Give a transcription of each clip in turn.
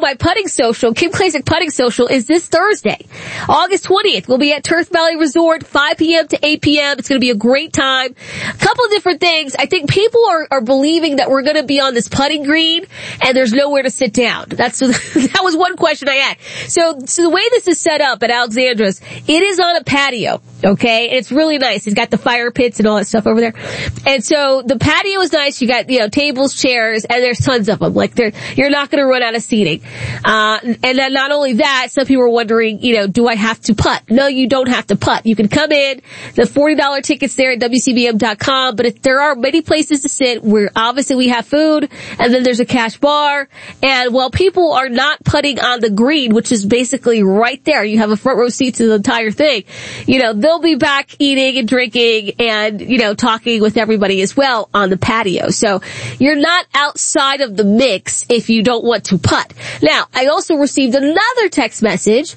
my putting social, Kim Klacik Putting Social, is this Thursday, August 20th. We'll be at Turf Valley Resort, 5 p.m. to 8 p.m. It's going to be a great time. A couple of different things. I think people are believing that we're going to be on this putting green and there's nowhere to sit down. That was one question I had. So the way this is set up at Alexandra's, it is on a patio. Okay, and it's really nice. It's got the fire pits and all that stuff over there. And so the patio is nice. You got, tables, chairs, and there's tons of them. Like you're not going to run out of seating. And then not only that, some people are wondering, do I have to putt? No, you don't have to putt. You can come in. The $40 tickets there at WCBM.com, but there are many places to sit where obviously we have food, and then there's a cash bar. And while people are not putting on the green, which is basically right there, you have a front row seat to the entire thing, they'll be back eating and drinking and, talking with everybody as well on the patio. So you're not outside of the mix if you don't want to putt. Now, I also received another text message,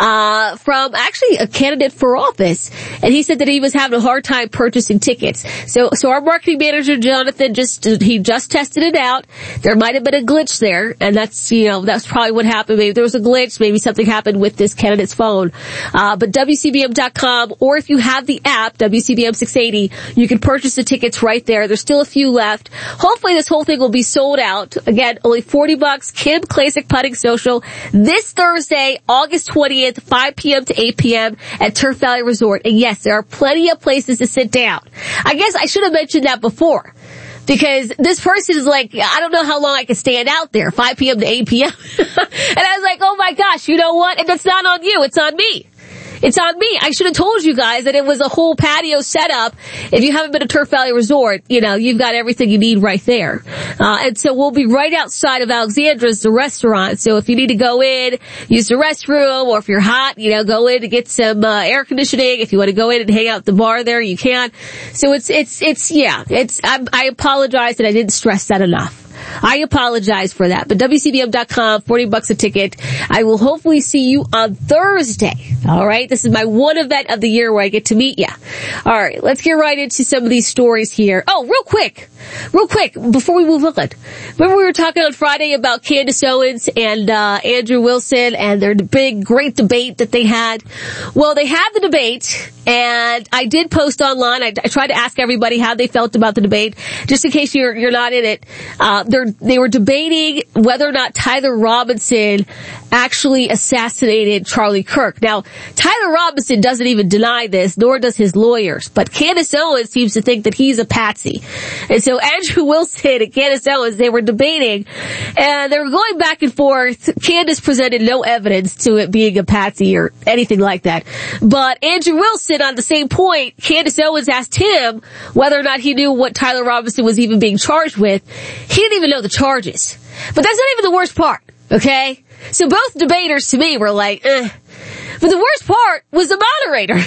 from actually a candidate for office, and he said that he was having a hard time purchasing tickets. So our marketing manager, Jonathan, just tested it out. There might have been a glitch there, and that's probably what happened. Maybe there was a glitch, maybe something happened with this candidate's phone. But WCBM.com, or if you have the app, WCBM 680, you can purchase the tickets right there. There's still a few left. Hopefully this whole thing will be sold out. Again, only $40. Kim Klacik Putting Social this Thursday, August 20th, 5 p.m. to 8 p.m. at Turf Valley Resort. And yes, there are plenty of places to sit down. I guess I should have mentioned that before, because this person is like, I don't know how long I can stand out there, 5 p.m. to 8 p.m. And I was like, oh my gosh, you know what? And it's not on you, it's on me. It's on me. I should have told you guys that it was a whole patio setup. If you haven't been to Turf Valley Resort, you've got everything you need right there. And so we'll be right outside of Alexandra's, the restaurant. So if you need to go in, use the restroom, or if you're hot, go in to get some air conditioning. If you want to go in and hang out at the bar there, you can. So I apologize that I didn't stress that enough. I apologize for that. But WCBM.com, $40 a ticket. I will hopefully see you on Thursday. All right. This is my one event of the year where I get to meet you. All right. Let's get right into some of these stories here. Oh, real quick, before we move on. Remember we were talking on Friday about Candace Owens and Andrew Wilson and their big, great debate that they had? Well, they had the debate, and I did post online. I tried to ask everybody how they felt about the debate, just in case you're not in it. They were debating whether or not Tyler Robinson actually assassinated Charlie Kirk. Now, Tyler Robinson doesn't even deny this, nor does his lawyers, but Candace Owens seems to think that he's a patsy. And so Andrew Wilson and Candace Owens, they were debating, and they were going back and forth. Candace presented no evidence to it being a patsy or anything like that. But Andrew Wilson, on the same point, Candace Owens asked him whether or not he knew what Tyler Robinson was even being charged with. He didn't even know the charges. But that's not even the worst part, okay? So both debaters to me were like, eh. But the worst part was the moderator.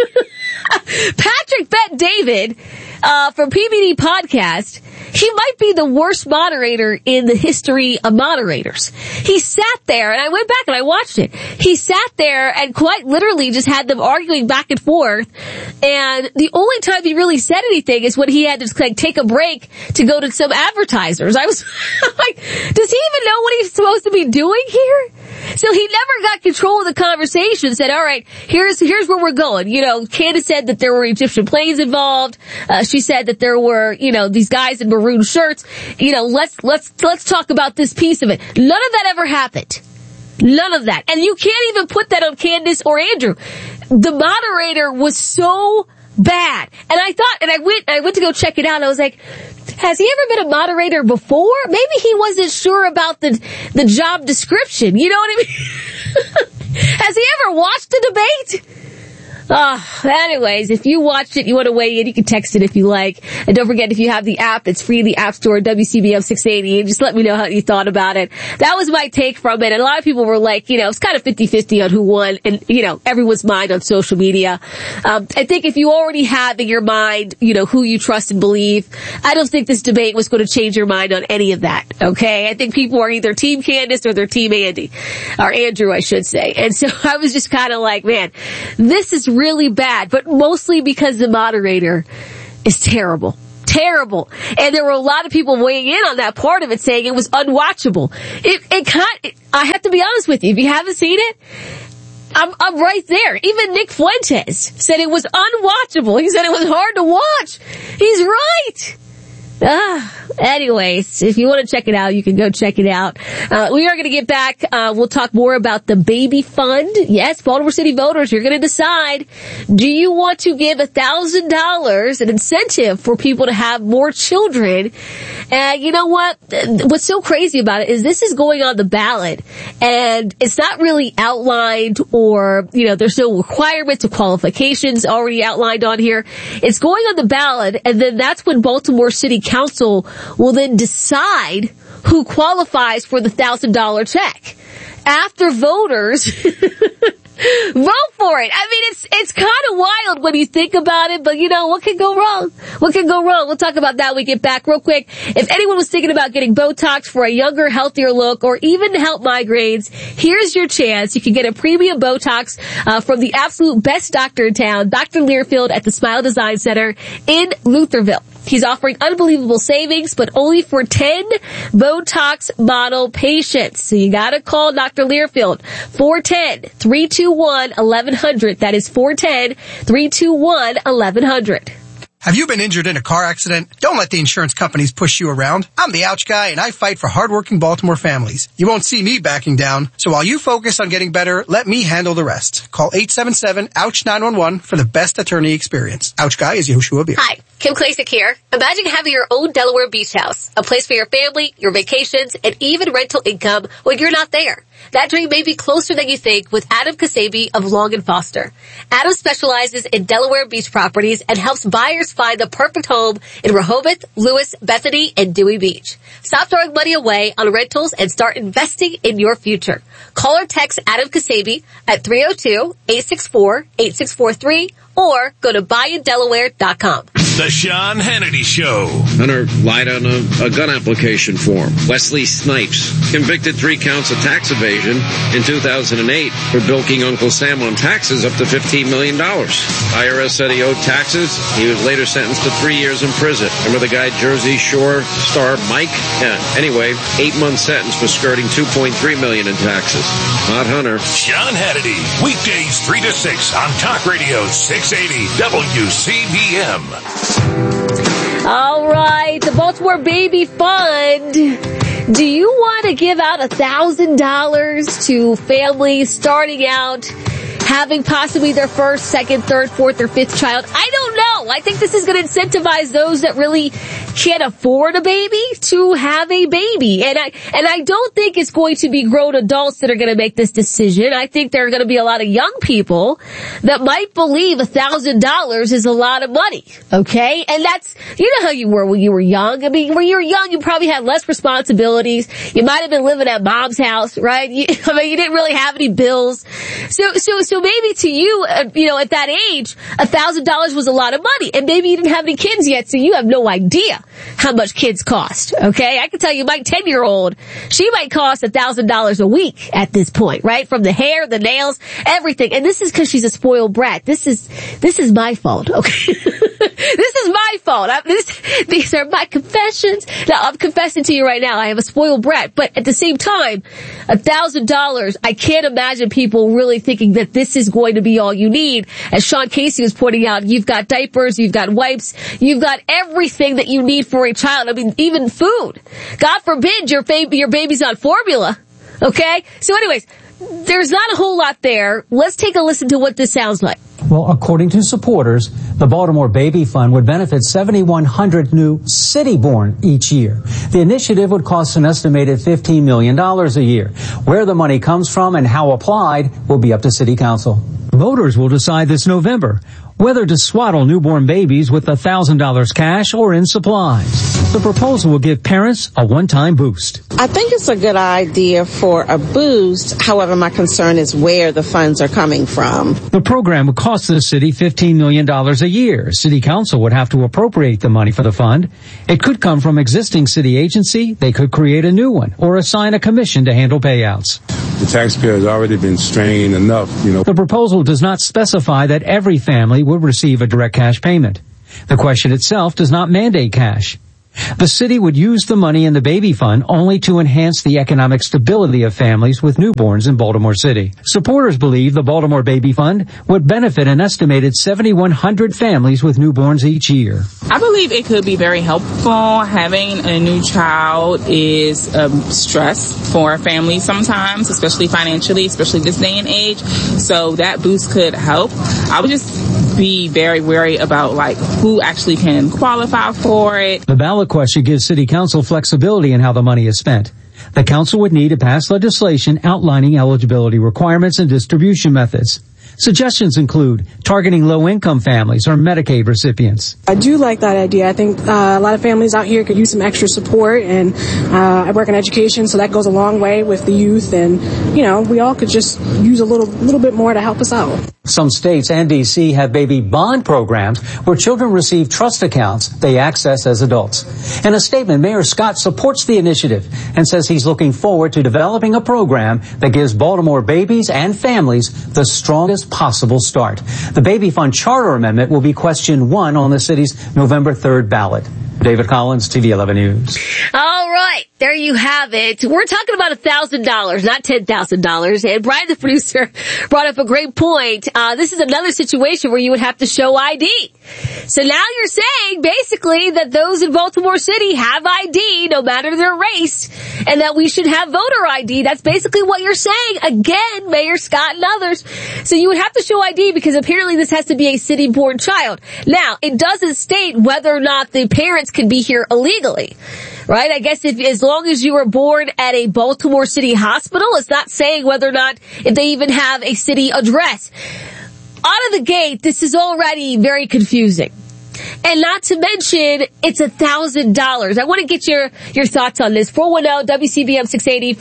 Patrick Bet David, from PBD Podcast, he might be the worst moderator in the history of moderators. He sat there, and I went back and I watched it. He sat there and quite literally just had them arguing back and forth, and the only time he really said anything is when he had to take a break to go to some advertisers. I was like, does he even know what he's supposed to be doing here? So he never got control of the conversation, said, all right, here's where we're going. Candace said that there were Egyptian planes involved. She said that there were, these guys in maroon shirts. Let's talk about this piece of it. None of that ever happened. None of that. And you can't even put that on Candace or Andrew. The moderator was so bad. And I went to go check it out, and I was like, has he ever been a moderator before? Maybe he wasn't sure about the job description. You know what I mean? Has he ever watched the debate? Anyways, if you watched it, you want to weigh in, you can text it if you like. And don't forget, if you have the app, it's free in the App Store, WCBM 680. And just let me know how you thought about it. That was my take from it. And a lot of people were like, it's kind of 50-50 on who won, and, everyone's mind on social media. I think if you already have in your mind, who you trust and believe, I don't think this debate was going to change your mind on any of that. Okay? I think people are either Team Candace or they're Team Andy. Or Andrew, I should say. And so I was just kind of like, man, this is really bad, but mostly because the moderator is terrible. terrible. And there were a lot of people weighing in on that part of it, saying it was unwatchable. I have to be honest with you. If you haven't seen it, I'm right there. Even Nick Fuentes said it was unwatchable. He said it was hard to watch. He's right. Anyways, if you want to check it out, you can go check it out. We are going to get back. We'll talk more about the baby fund. Yes, Baltimore City voters, you're going to decide, do you want to give $1,000, an incentive for people to have more children? And you know what? What's so crazy about it is this is going on the ballot, and it's not really outlined, or, there's no requirements or qualifications already outlined on here. It's going on the ballot, and then that's when Baltimore City Council will then decide who qualifies for the $1,000 check. After voters vote for it. I mean, it's kind of wild when you think about it, but what can go wrong? What can go wrong? We'll talk about that when we get back. Real quick, if anyone was thinking about getting Botox for a younger, healthier look, or even to help migraines, here's your chance. You can get a premium Botox from the absolute best doctor in town, Dr. Learfield at the Smile Design Center in Lutherville. He's offering unbelievable savings, but only for 10 Botox model patients. So you gotta call Dr. Learfield. 410-321-1100. That is 410-321-1100. Have you been injured in a car accident? Don't let the insurance companies push you around. I'm the Ouch Guy, and I fight for hardworking Baltimore families. You won't see me backing down. So while you focus on getting better, let me handle the rest. Call 877-OUCH-911 for the best attorney experience. Ouch Guy is Yoshua Beer. Hi, Kim Klasick here. Imagine having your own Delaware beach house, a place for your family, your vacations, and even rental income when you're not there. That dream may be closer than you think with Adam Kasabi of Long & Foster. Adam specializes in Delaware beach properties and helps buyers find the perfect home in Rehoboth, Lewis, Bethany, and Dewey Beach. Stop throwing money away on rentals and start investing in your future. Call or text Adam Kasabi at 302-864-8643 or go to buyindelaware.com. The Sean Hannity Show. Hunter lied on a gun application form. Wesley Snipes, convicted 3 counts of tax evasion in 2008 for bilking Uncle Sam on taxes up to $15 million. IRS said he owed taxes. He was later sentenced to 3 years in prison. Remember the guy Jersey Shore star Mike? Yeah. Anyway, 8-month sentence for skirting $2.3 million in taxes. Not Hunter. Sean Hannity. Weekdays 3 to 6 on Talk Radio 680 WCBM. All right, the Baltimore Baby Fund. Do you want to give out $1,000 to families starting out, having possibly their first, second, third, fourth, or fifth child? I don't know. I think this is going to incentivize those that really can't afford a baby to have a baby. And I don't think it's going to be grown adults that are going to make this decision. I think there are going to be a lot of young people that might believe $1,000 is a lot of money. Okay? And that's, you know how you were when you were young. I mean, when you were young, you probably had less responsibilities. You might have been living at mom's house, right? You didn't really have any bills. So maybe to you, at that age, $1,000 was a lot of money. And maybe you didn't have any kids yet, so you have no idea how much kids cost. Okay? I can tell you my 10-year-old, she might cost $1,000 a week at this point, right? From the hair, the nails, everything. And this is because she's a spoiled brat. This is my fault, okay? This is my fault. These are my confessions. Now, I'm confessing to you right now, I am a spoiled brat. But at the same time, $1,000, I can't imagine people really thinking that this is going to be all you need. As Sean Casey was pointing out, you've got diapers, you've got wipes, you've got everything that you need for a child. I mean, even food. God forbid your baby's on formula. Okay? So anyways, there's not a whole lot there. Let's take a listen to what this sounds like. Well, according to supporters, the Baltimore Baby Fund would benefit 7,100 new city-born each year. The initiative would cost an estimated $15 million a year. Where the money comes from and how applied will be up to City Council. Voters will decide this November whether to swaddle newborn babies with $1,000 cash or in supplies. The proposal will give parents a one-time boost. I think it's a good idea for a boost. However, my concern is where the funds are coming from. The program would cost the city $15 million a year. City Council would have to appropriate the money for the fund. It could come from existing city agency. They could create a new one or assign a commission to handle payouts. The taxpayer has already been strained enough, The proposal does not specify that every family will receive a direct cash payment. The question itself does not mandate cash. The city would use the money in the baby fund only to enhance the economic stability of families with newborns in Baltimore City. Supporters believe the Baltimore Baby Fund would benefit an estimated 7,100 families with newborns each year. I believe it could be very helpful. Having a new child is stress for a family sometimes, especially financially, especially this day and age. So that boost could help. I would just be very wary about who actually can qualify for it. The ballot question gives City Council flexibility in how the money is spent. The Council would need to pass legislation outlining eligibility requirements and distribution methods. Suggestions include targeting low-income families or Medicaid recipients. I do like that idea. I think a lot of families out here could use some extra support, and I work in education, so that goes a long way with the youth, and, we all could just use a little bit more to help us out. Some states and D.C. have baby bond programs where children receive trust accounts they access as adults. In a statement, Mayor Scott supports the initiative and says he's looking forward to developing a program that gives Baltimore babies and families the strongest possible start. The Baby Fund Charter Amendment will be question 1 on the city's November 3rd ballot. David Collins, TV 11 News. All right, there you have it. We're talking about $1,000, not $10,000. And Brian, the producer, brought up a great point. This is another situation where you would have to show ID. So now you're saying basically that those in Baltimore City have ID no matter their race, and that we should have voter ID. That's basically what you're saying. Again, Mayor Scott and others. So you would have to show ID because apparently this has to be a city-born child. Now, it doesn't state whether or not the parents can be here illegally. Right? I guess as long as you were born at a Baltimore City hospital, it's not saying whether or not if they even have a city address. Out of the gate, this is already very confusing. And not to mention, it's $1,000. I want to get your thoughts on this. 410-WCBM-680,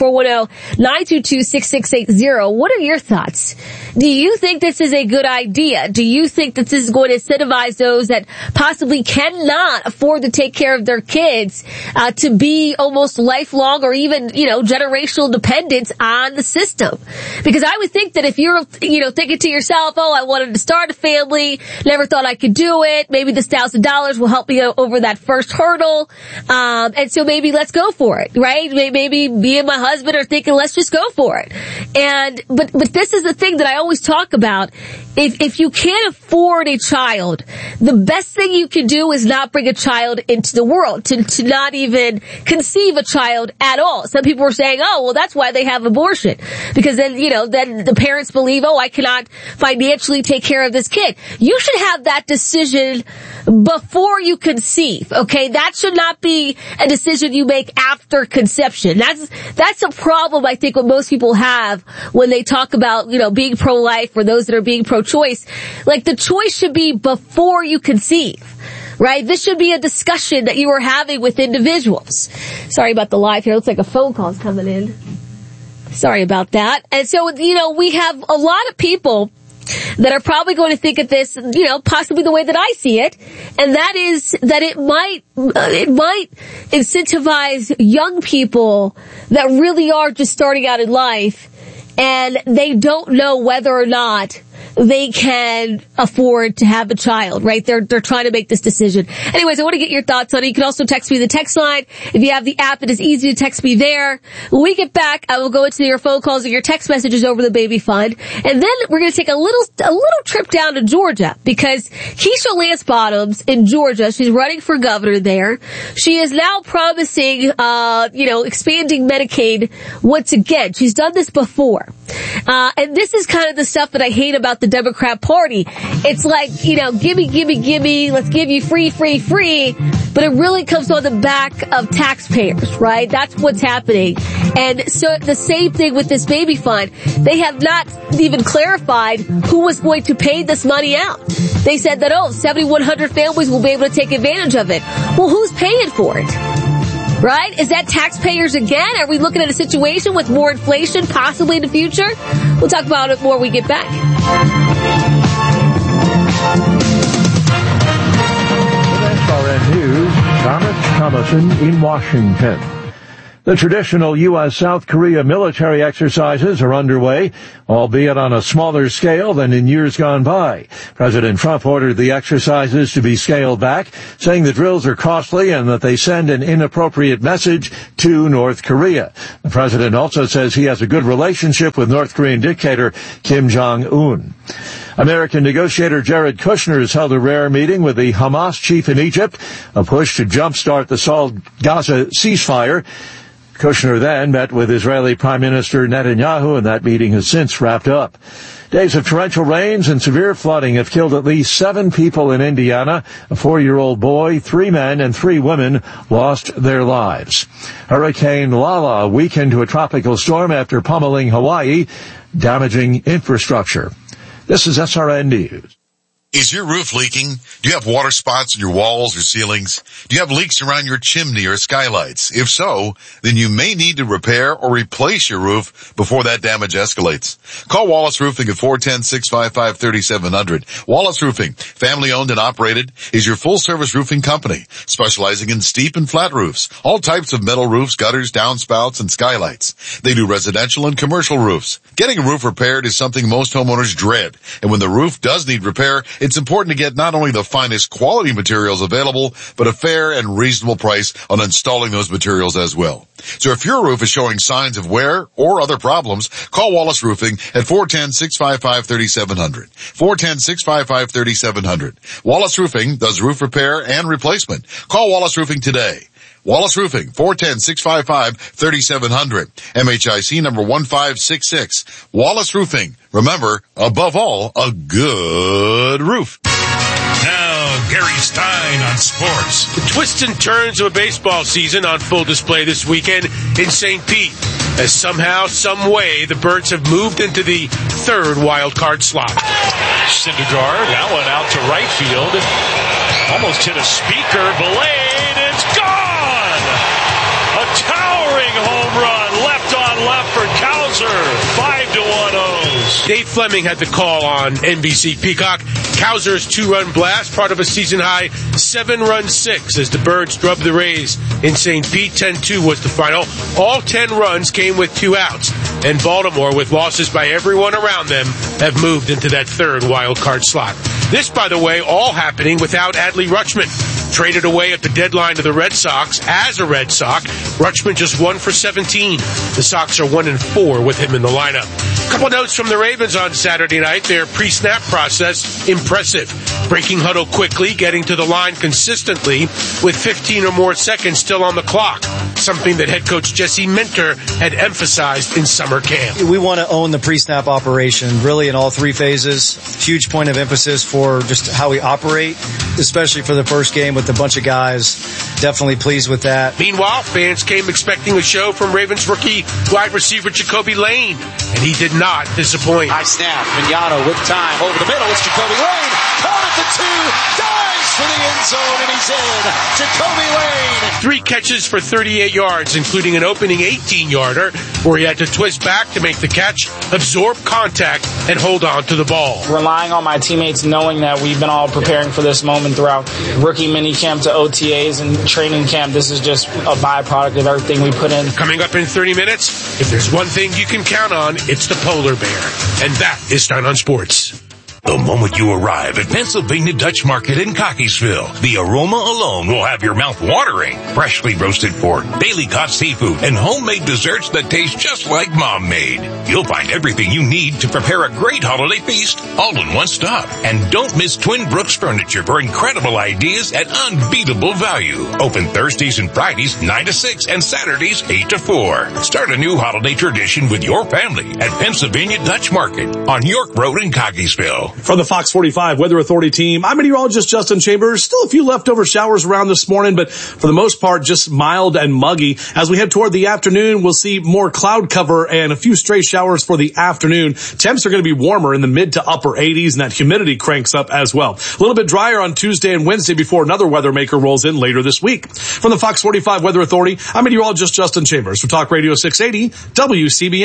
410-922-6680. What are your thoughts? Do you think this is a good idea? Do you think that this is going to incentivize those that possibly cannot afford to take care of their kids to be almost lifelong or even, generational dependents on the system? Because I would think that if you're, thinking to yourself, I wanted to start a family, never thought I could do it, maybe this $1,000 will help me over that first hurdle. And so maybe let's go for it, right? Maybe me and my husband are thinking, let's just go for it. But this is the thing that I always talk about. If you can't afford a child, the best thing you can do is not bring a child into the world, to not even conceive a child at all. Some people are saying, that's why they have abortion. Because then, then the parents believe, I cannot financially take care of this kid. You should have that decision before you conceive, okay? That should not be a decision you make after conception. That's a problem I think what most people have when they talk about, being pro-life or those that are being pro-choice. The choice should be before you conceive, right? This should be a discussion that you are having with individuals. Sorry about the live here. It looks like a phone call is coming in. Sorry about that. And so, we have a lot of people that are probably going to think of this, possibly the way that I see it, and that is that it might incentivize young people that really are just starting out in life, and they don't know whether or not they can afford to have a child, right? They're trying to make this decision. Anyways, I want to get your thoughts on it. You can also text me the text line. If you have the app, it is easy to text me there. When we get back, I will go into your phone calls and your text messages over the Baby Fund. And then we're going to take a little trip down to Georgia because Keisha Lance Bottoms in Georgia, she's running for governor there. She is now promising, expanding Medicaid once again. She's done this before. And this is kind of the stuff that I hate about the Democrat Party. It's like, gimme, let's give you free, but it really comes on the back of taxpayers, right? That's what's happening. And so the same thing with this Baby Fund. They have not even clarified who was going to pay this money out. They said that, 7,100 families will be able to take advantage of it. Well, who's paying for it? Right? Is that taxpayers again? Are we looking at a situation with more inflation possibly in the future? We'll talk about it more when we get back. With SRN News, Thomas Thomason in Washington. The traditional U.S.-South Korea military exercises are underway, albeit on a smaller scale than in years gone by. President Trump ordered the exercises to be scaled back, saying the drills are costly and that they send an inappropriate message to North Korea. The president also says he has a good relationship with North Korean dictator Kim Jong-un. American negotiator Jared Kushner has held a rare meeting with the Hamas chief in Egypt, a push to jumpstart the stalled Gaza ceasefire. Kushner then met with Israeli Prime Minister Netanyahu, and that meeting has since wrapped up. Days of torrential rains and severe flooding have killed at least 7 people in Indiana. A 4-year-old boy, 3 men, and 3 women lost their lives. Hurricane Lala weakened to a tropical storm after pummeling Hawaii, damaging infrastructure. This is SRN News. Is your roof leaking? Do you have water spots in your walls or ceilings? Do you have leaks around your chimney or skylights? If so, then you may need to repair or replace your roof before that damage escalates. Call Wallace Roofing at 410-655-3700. Wallace Roofing, family owned and operated, is your full service roofing company, specializing in steep and flat roofs, all types of metal roofs, gutters, downspouts, and skylights. They do residential and commercial roofs. Getting a roof repaired is something most homeowners dread, and when the roof does need repair, it's important to get not only the finest quality materials available, but a fair and reasonable price on installing those materials as well. So if your roof is showing signs of wear or other problems, call Wallace Roofing at 410-655-3700. 410-655-3700. Wallace Roofing does roof repair and replacement. Call Wallace Roofing today. Wallace Roofing, 410-655-3700. MHIC number 1566. Wallace Roofing. Remember, above all, a good roof. Now, Gary Stein on sports. The twists and turns of a baseball season on full display this weekend in St. Pete. As somehow, some way, the Birds have moved into the third wild card slot. Syndergaard, that one out to right field. Almost hit a speaker. Blade, it's gone! A towering home run, left on left for Cowser. 5-1 O's. Dave Fleming had the call on NBC Peacock. Cowser's 2-run blast, part of a season-high 7-run 6 as the Birds drubbed the Rays in St. Pete. 10-2 was the final. All 10 runs came with 2 outs. And Baltimore, with losses by everyone around them, have moved into that third wild card slot. This, by the way, all happening without Adley Rutschman. Traded away at the deadline to the Red Sox as a Red Sox. Rutschman just 1 for 17. The Sox are 1-4 with him in the lineup. Couple notes from the Ravens on Saturday night. Their pre-snap process, impressive. Breaking huddle quickly, getting to the line consistently with 15 or more seconds still on the clock. Something that head coach Jesse Minter had emphasized in summer camp. We want to own the pre-snap operation, really in all 3 phases. Huge point of emphasis for just how we operate, especially for the first game with a bunch of guys. Definitely pleased with that. Meanwhile, fans came expecting a show from Ravens rookie wide receiver Jacoby Lane, and he did not disappoint. High snap, Mignano with time, over the middle, it's Jacoby Lane, caught at the 2, dives for the end zone, and he's in. Jacoby Lane. 3 catches for 38 yards, including an opening 18-yarder, where he had to twist back to make the catch, absorb contact, and hold on to the ball. Relying on my teammates, knowing that we've been all preparing for this moment throughout rookie minicamp to OTAs and training camp. This is just a byproduct of everything we put in. Coming up in 30 minutes, if there's one thing you can count on, it's the polar bear. And that is Stein on Sports. The moment you arrive at Pennsylvania Dutch Market in Cockeysville, the aroma alone will have your mouth watering. Freshly roasted pork, daily caught seafood, and homemade desserts that taste just like Mom made. You'll find everything you need to prepare a great holiday feast, all in one stop. And don't miss Twin Brooks Furniture for incredible ideas at unbeatable value. Open Thursdays and Fridays 9 to 6 and Saturdays 8 to 4. Start a new holiday tradition with your family at Pennsylvania Dutch Market on York Road in Cockeysville. From the Fox 45 Weather Authority team, I'm meteorologist Justin Chambers. Still a few leftover showers around this morning, but for the most part, just mild and muggy. As we head toward the afternoon, we'll see more cloud cover and a few stray showers for the afternoon. Temps are going to be warmer in the mid to upper 80s, and that humidity cranks up as well. A little bit drier on Tuesday and Wednesday before another weather maker rolls in later this week. From the Fox 45 Weather Authority, I'm meteorologist Justin Chambers for Talk Radio 680 WCBM.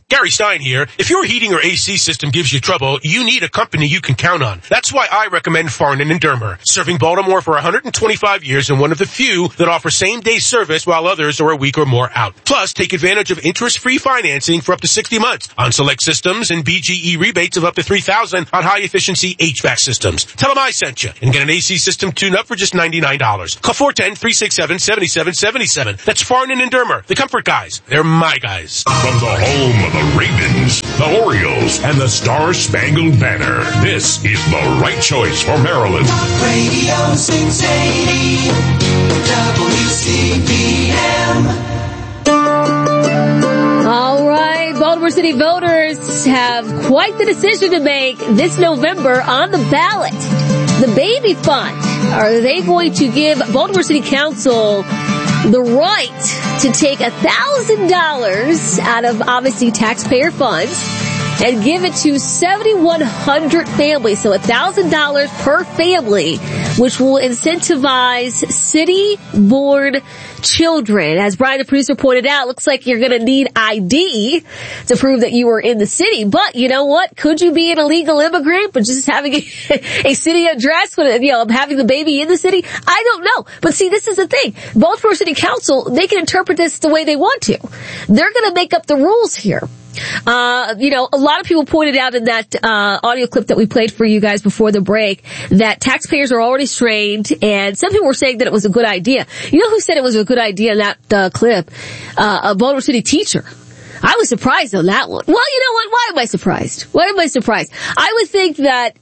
Gary Stein here. If your heating or AC system gives you trouble, you need a company you can count on. That's why I recommend Farnan and Dermer, serving Baltimore for 125 years and one of the few that offer same-day service while others are a week or more out. Plus, take advantage of interest-free financing for up to 60 months on select systems and BGE rebates of up to $3,000 on high-efficiency HVAC systems. Tell them I sent you and get an AC system tune-up for just $99. Call 410-367-7777. That's Farnan and Dermer, the comfort guys. They're my guys. From the home of the Ravens, the Orioles, and the Star-Spangled Banner, this is the right choice for Maryland. Radio 680 WCBM. All right, Baltimore City voters have quite the decision to make this November on the ballot. The baby fund. Are they going to give Baltimore City Council the right to take $1,000 out of, obviously, taxpayer funds and give it to 7,100 families? So $1,000 per family, which will incentivize city-born children. As Brian, the producer, pointed out, looks like you're going to need ID to prove that you were in the city. But you know what? Could you be an illegal immigrant but just having a city address when, having the baby in the city? I don't know. But see, this is the thing. Baltimore City Council, they can interpret this the way they want to. They're going to make up the rules here. A lot of people pointed out in that audio clip that we played for you guys before the break that taxpayers are already strained, and some people were saying that it was a good idea. You know who said it was a good idea in that clip? A Baltimore City teacher. I was surprised on that one. Well, you know what? Why am I surprised? I would think that,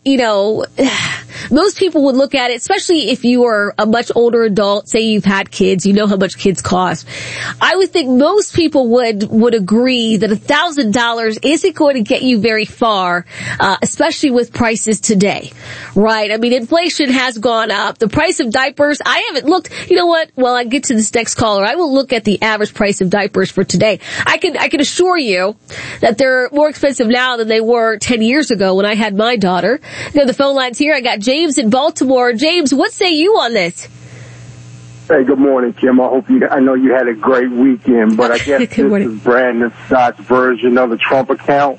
most people would look at it, especially if you are a much older adult, say you've had kids, you know how much kids cost. I would think most people would agree that $1,000 isn't going to get you very far, especially with prices today, right? I mean, inflation has gone up. The price of diapers, I haven't looked. You know what? Well, I get to this next caller, I will look at the average price of diapers for today. I can assure you that they're more expensive now than they were 10 years ago when I had my daughter. The phone line's here. I got James in Baltimore. James, what say you on this? Hey, good morning, Kim. I know you had a great weekend, but I guess this is Brandon Scott's version of the Trump account.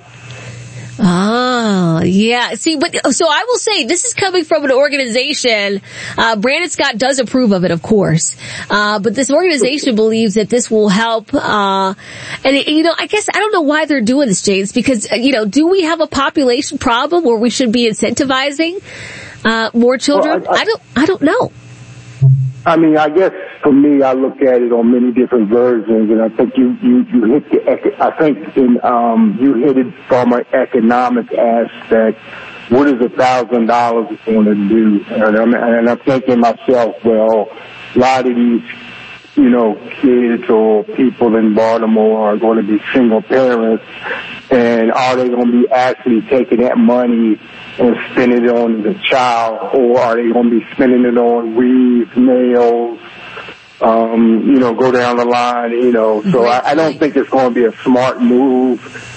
Oh, yeah. See, so I will say this is coming from an organization. Brandon Scott does approve of it, of course. But this organization believes that this will help. I guess I don't know why they're doing this, James, because, do we have a population problem where we should be incentivizing, more children? Well, I don't know. I mean, I guess for me, I look at it on many different versions, and I think you hit you hit it from an economic aspect. What is $1,000 going to do? And I'm thinking to myself, well, a lot of these, kids or people in Baltimore are going to be single parents, and are they going to be actually taking that money and spending it on the child, or are they going to be spending it on weaves, nails, go down the line, So I don't think it's going to be a smart move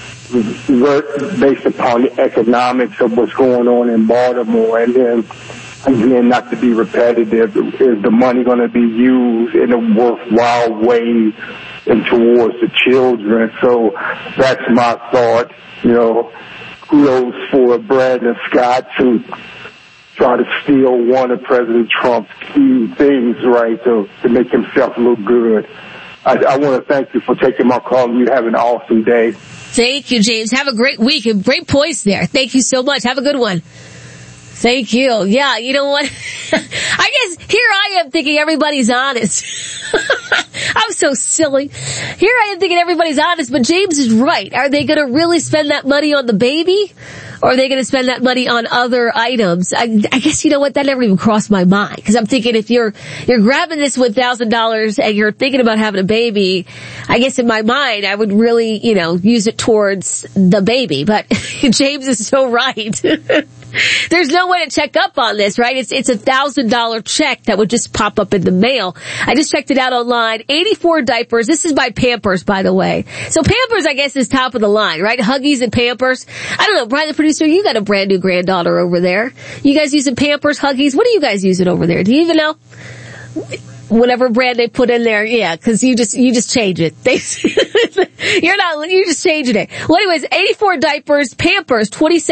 based upon the economics of what's going on in Baltimore. And then, again, not to be repetitive, is the money going to be used in a worthwhile way and towards the children? So that's my thought. Kudos for Brandon Scott to try to steal one of President Trump's key things, right, to make himself look good. I want to thank you for taking my call, and you have an awesome day. Thank you, James. Have a great week and great points there. Thank you so much. Have a good one. Thank you. Yeah, you know what? I guess here I am thinking everybody's honest. I'm so silly. Here I am thinking everybody's honest, but James is right. Are they going to really spend that money on the baby? Or are they going to spend that money on other items? I guess, you know what? That never even crossed my mind. Because I'm thinking if you're grabbing this with $1,000 and you're thinking about having a baby, I guess in my mind I would really, use it towards the baby. But James is so right. There's no way to check up on this, right? It's $1,000 check that would just pop up in the mail. I just checked it out online. 84 diapers. This is by Pampers, by the way. So Pampers, I guess, is top of the line, right? Huggies and Pampers. I don't know, Brian, the producer, you got a brand new granddaughter over there. You guys using Pampers, Huggies? What are you guys using over there? Do you even know? whatever brand they put in there. Yeah, because you just change it. You're just changing it. Well, anyways, 84 diapers, Pampers,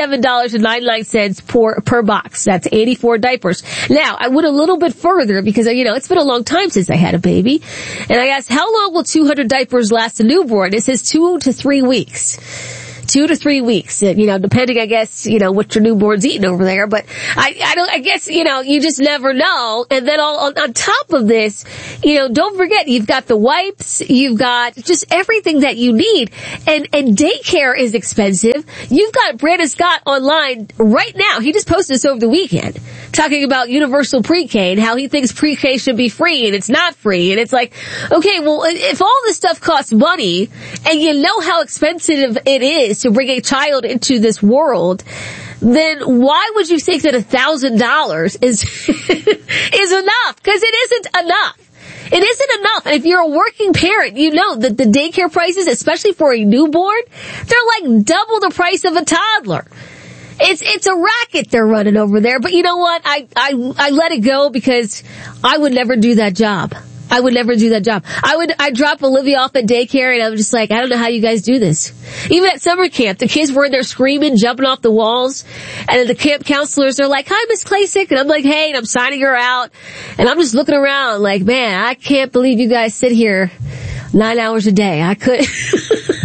$27.99 per box. That's 84 diapers. Now, I went a little bit further because, it's been a long time since I had a baby. And I asked, how long will 200 diapers last a newborn? It says 2 to 3 weeks. 2 to 3 weeks, depending, I guess, what your newborn's eating over there. But I guess, you just never know. And then on top of this, don't forget, you've got the wipes, you've got just everything that you need. And daycare is expensive. You've got Brandon Scott online right now. He just posted this over the weekend, talking about universal pre-K and how he thinks pre-K should be free and it's not free. And it's like, okay, well, if all this stuff costs money and you know how expensive it is to bring a child into this world, then why would you think that $1,000 is enough? Because it isn't enough. It isn't enough. And if you're a working parent, you know that the daycare prices, especially for a newborn, they're like double the price of a toddler. It's a racket they're running over there. But you know what? I let it go because I would never do that job. I'd drop Olivia off at daycare and I was just like, I don't know how you guys do this. Even at summer camp, the kids were in there screaming, jumping off the walls, and then the camp counselors are like, hi, Miss Klasick, and I'm like, hey, and I'm signing her out, and I'm just looking around like, man, I can't believe you guys sit here 9 hours a day. I couldn't do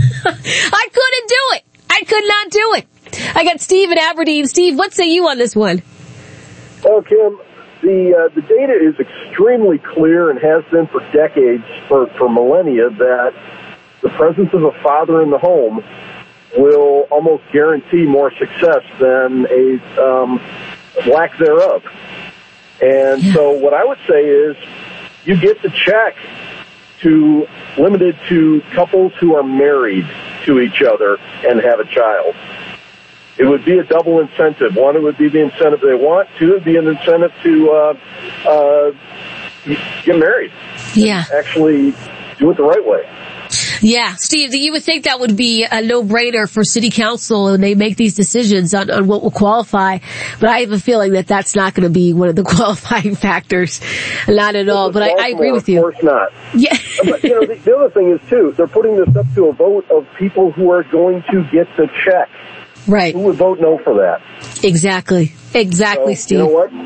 it. I could not do it. I got Steve in Aberdeen. Steve, what say you on this one? Oh, Kim, the data is extremely clear and has been for decades, for millennia, that the presence of a father in the home will almost guarantee more success than a lack thereof. And so what I would say is you get the check limited to couples who are married to each other and have a child. It would be a double incentive. One, it would be the incentive they want. Two, it would be an incentive to get married. Yeah. Actually do it the right way. Yeah, Steve, you would think that would be a no-brainer for city council and they make these decisions on what will qualify. But I have a feeling that that's not going to be one of the qualifying factors. Not at all. But I agree with you. Of course not. Yeah. But, the other thing is, too, they're putting this up to a vote of people who are going to get the check. Right. Who would vote no for that? Exactly, so, Steve. You know what?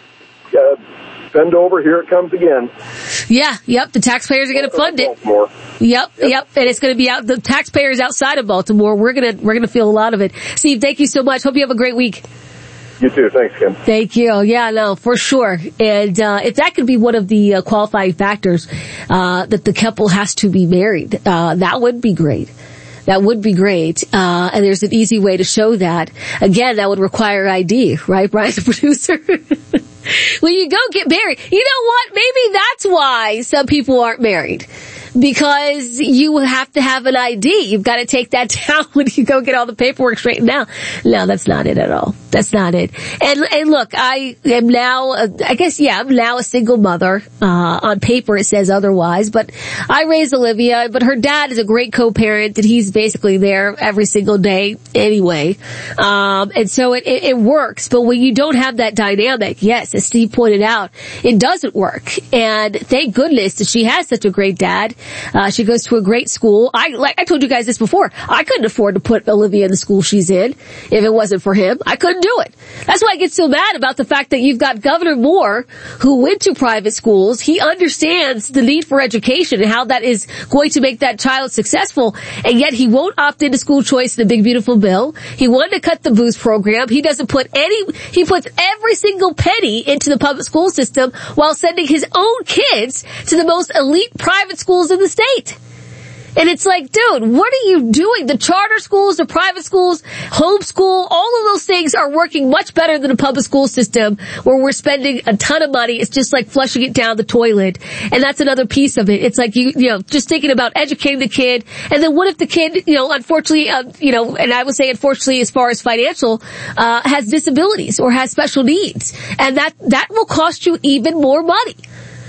Bend over, here it comes again. Yeah, yep, the taxpayers are going to fund it. Baltimore. Yep, and it's going to be out, the taxpayers outside of Baltimore, we're going to feel a lot of it. Steve, thank you so much. Hope you have a great week. You too. Thanks, Kim. Thank you. Yeah, no, for sure. And if that could be one of the qualifying factors, that the couple has to be married, that would be great. That would be great. And there's an easy way to show that. Again, that would require ID, right, Brian, the producer? When you go get married, you know what? Maybe that's why some people aren't married. Because you have to have an ID. You've got to take that down when you go get all the paperwork straightened out. No, that's not it at all. That's not it. And look, I am now, I'm now a single mother. On paper it says otherwise, but I raised Olivia, but her dad is a great co-parent and he's basically there every single day anyway. And so it works. But when you don't have that dynamic, yes, as Steve pointed out, it doesn't work. And thank goodness that she has such a great dad. She goes to a great school. I told you guys this before. I couldn't afford to put Olivia in the school she's in if it wasn't for him. I couldn't do it. That's why I get so mad about the fact that you've got Governor Moore who went to private schools. He understands the need for education and how that is going to make that child successful, and yet he won't opt into school choice in the big beautiful bill. He wanted to cut the boost program. He puts every single penny into the public school system while sending his own kids to the most elite private schools in the state. And it's like, dude, what are you doing? The charter schools, the private schools, homeschool, all of those things are working much better than the public school system where we're spending a ton of money. It's just like flushing it down the toilet. And that's another piece of it. It's like, you know, just thinking about educating the kid. And then what if the kid, unfortunately, and I would say unfortunately as far as financial, has disabilities or has special needs. And that will cost you even more money.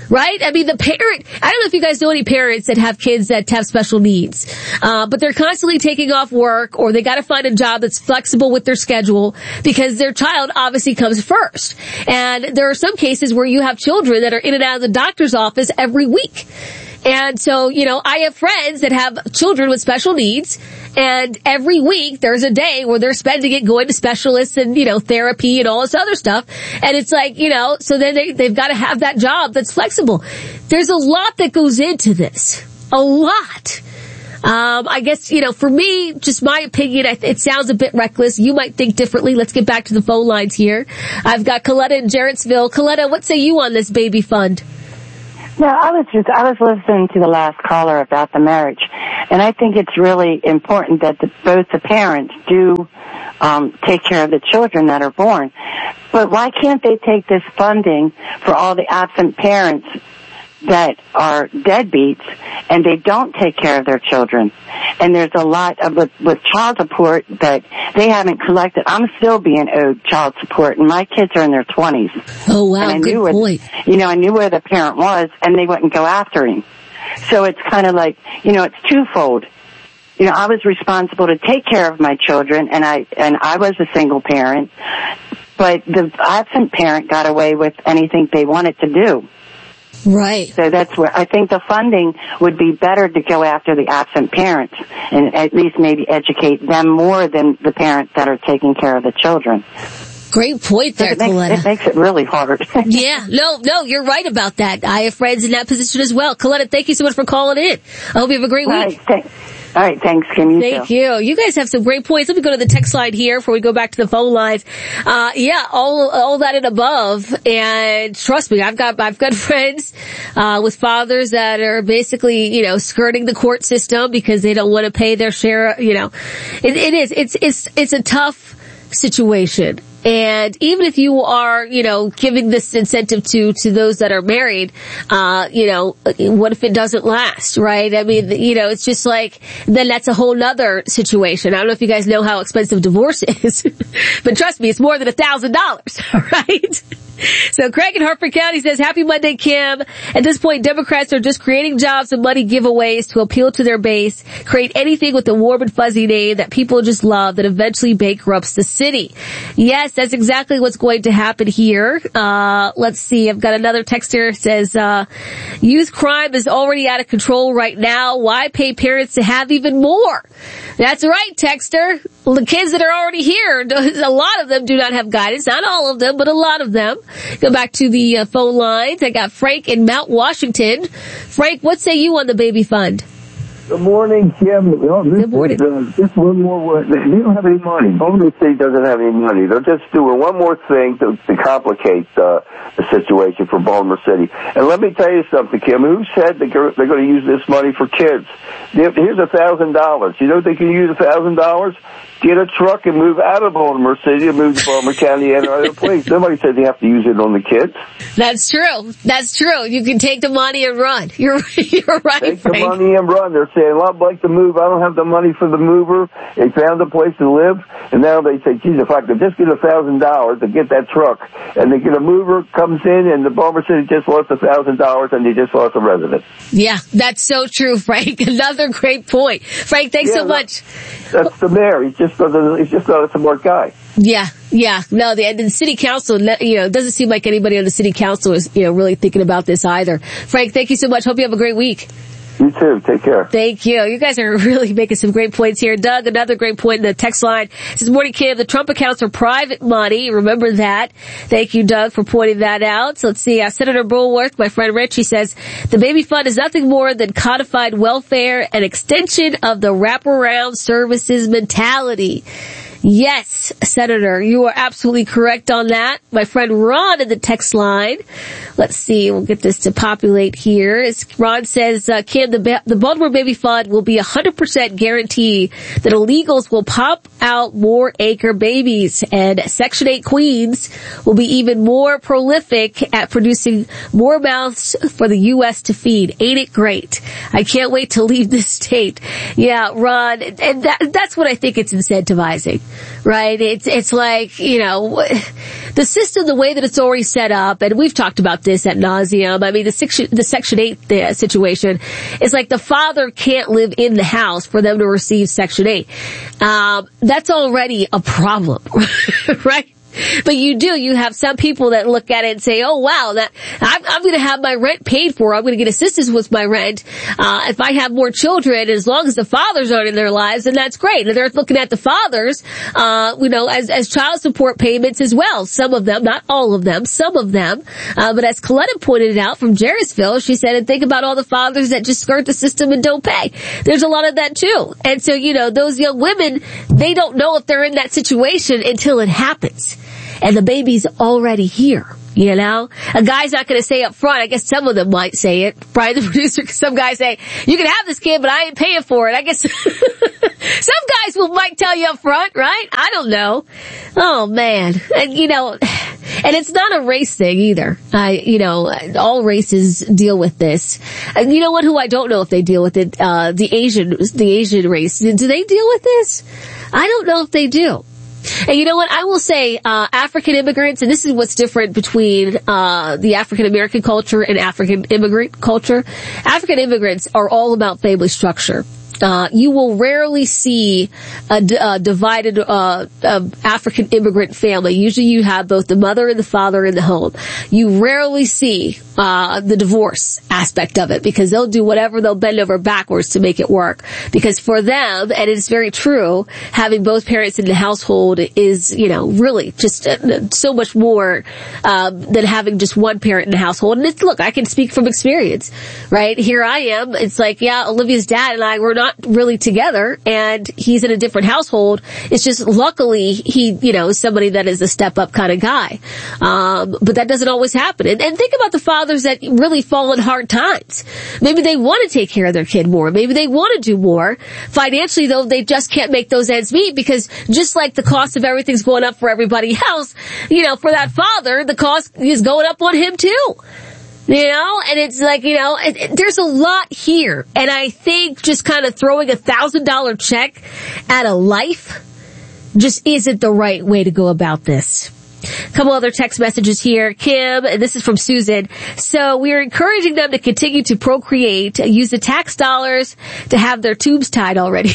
right? I mean, the parent, I don't know if you guys know any parents that have kids that have special needs, but they're constantly taking off work, or they got to find a job that's flexible with their schedule because their child obviously comes first. And there are some cases where you have children that are in and out of the doctor's office every week. And so, I have friends that have children with special needs, and every week there's a day where they're spending it going to specialists and, therapy and all this other stuff. And it's like, so then they've got to have that job that's flexible. There's a lot that goes into this. A lot. I guess, for me, just my opinion, it sounds a bit reckless. You might think differently. Let's get back to the phone lines here. I've got Coletta in Jarrettsville. Coletta, what say you on this baby fund? No, I was listening to the last caller about the marriage, and I think it's really important that both the parents do take care of the children that are born. But why can't they take this funding for all the absent parents that are deadbeats and they don't take care of their children? And there's a lot of with child support that they haven't collected. I'm still being owed child support, and my kids are in their 20s. Oh wow, good point. I knew where the parent was, and they wouldn't go after him. So it's kind of like, it's twofold. I was responsible to take care of my children, and I was a single parent, but the absent parent got away with anything they wanted to do. Right. So that's where I think the funding would be better to go after the absent parents and at least maybe educate them more than the parents that are taking care of the children. Great point there, Coletta. It makes it really hard. Yeah, no, you're right about that. I have friends in that position as well. Coletta, thank you so much for calling in. I hope you have a great week. All right, thanks, Kim. Thank you. You guys have some great points. Let me go to the text line here before we go back to the phone lines. All that and above. And trust me, I've got friends, with fathers that are basically, skirting the court system because they don't want to pay their share. It's a tough situation. And even if you are, giving this incentive to those that are married, what if it doesn't last, right? I mean, it's just like, then that's a whole nother situation. I don't know if you guys know how expensive divorce is, but trust me, it's more than $1,000, right? So Craig in Hartford County says, happy Monday, Kim. At this point, Democrats are just creating jobs and money giveaways to appeal to their base, create anything with a warm and fuzzy name that people just love that eventually bankrupts the city. Yes, that's exactly what's going to happen here. Let's see. I've got another texter says, youth crime is already out of control right now. Why pay parents to have even more? That's right, texter. Well, the kids that are already here, a lot of them do not have guidance. Not all of them, but a lot of them. Go back to the phone lines. I got Frank in Mount Washington. Frank, what say you on the baby fund? Good morning, Kim. Good morning. Just one more word. They don't have any money. Baltimore City doesn't have any money. They're just doing one more thing to complicate the situation for Baltimore City. And let me tell you something, Kim. Who said they're going to use this money for kids? Here's $1,000. You know what they can use $1,000? Get a truck and move out of Baltimore City and move to Baltimore County and other place. Nobody said they have to use it on the kids. That's true. That's true. You can take the money and run. You're right, Take Frank. the money and run. They're saying, well, I'd like to move. I don't have the money for the mover. They found a place to live. And now they say, geez, if I could just get $1,000 to get that truck, and they get a mover, comes in, and the Baltimore City just lost $1,000 and they just lost a resident. Yeah, that's so true, Frank. Another great point. Frank, thanks so much. That's the mayor. He's just not a smart guy. Yeah. No, the city council, doesn't seem like anybody on the city council is, really thinking about this either. Frank, thank you so much. Hope you have a great week. You too. Take care. Thank you. You guys are really making some great points here. Doug, another great point in the text line. Says, morning, Kim. The Trump accounts are private money. Remember that. Thank you, Doug, for pointing that out. So let's see. Senator Bulworth, my friend Rich, he says, the baby fund is nothing more than codified welfare and extension of the wraparound services mentality. Yes, Senator, you are absolutely correct on that. My friend Ron in the text line. Let's see, we'll get this to populate here. Ron says, Kim, the Baltimore Baby Fund will be 100% guarantee that illegals will pop out more acre babies, and Section 8 queens will be even more prolific at producing more mouths for the U.S. to feed. Ain't it great? I can't wait to leave this state. Yeah, Ron, and that's what I think it's incentivizing. right? It's like, you know, the system, the way that it's already set up, and we've talked about this ad nauseum. I mean, the Section 8 situation is like the father can't live in the house for them to receive Section 8. That's already a problem, right? But you have some people that look at it and say, oh wow, that I'm going to have my rent paid for. I'm going to get assistance with my rent. If I have more children, as long as the fathers aren't in their lives, then that's great. And they're looking at the fathers, as child support payments as well. Some of them, not all of them, some of them. But as Coletta pointed out from Jarrettsville, she said, and think about all the fathers that just skirt the system and don't pay. There's a lot of that too. And so, those young women, they don't know if they're in that situation until it happens. And the baby's already here, A guy's not going to say up front. I guess some of them might say it. Brian, the producer, some guys say, you can have this kid, but I ain't paying for it. I guess some guys might tell you up front, right? I don't know. Oh, man. And, and it's not a race thing either. All races deal with this. And you know what, who I don't know if they deal with it? The Asian race. Do they deal with this? I don't know if they do. And you know what? I will say, African immigrants, and this is what's different between, the African American culture and African immigrant culture. African immigrants are all about family structure. You will rarely see a divided, African immigrant family. Usually you have both the mother and the father in the home. You rarely see, the divorce aspect of it because they'll do whatever, they'll bend over backwards to make it work. Because for them, and it's very true, having both parents in the household is, really just so much more, than having just one parent in the household. And look, I can speak from experience, right? Here I am. It's like, Olivia's dad and I were not really together and he's in a different household. It's just luckily he, is somebody that is a step up kind of guy. But that doesn't always happen. And think about the fathers that really fall in hard times. Maybe they want to take care of their kid more. Maybe they want to do more. Financially though, they just can't make those ends meet because just like the cost of everything's going up for everybody else, for that father, the cost is going up on him too. And it's like, there's a lot here. And I think just kind of throwing $1,000 check at a life just isn't the right way to go about this. A couple other text messages here. Kim, and this is from Susan. So we are encouraging them to continue to procreate, use the tax dollars to have their tubes tied already.